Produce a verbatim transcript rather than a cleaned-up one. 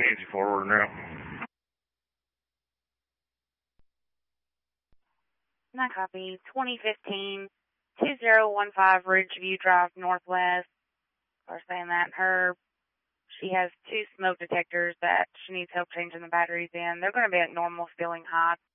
Nancy forward now. Not copy. twenty fifteen, two zero one five Ridgeview Drive Northwest. Or saying that her, she has two smoke detectors that she needs help changing the batteries in. They're going to be at normal feeling hot.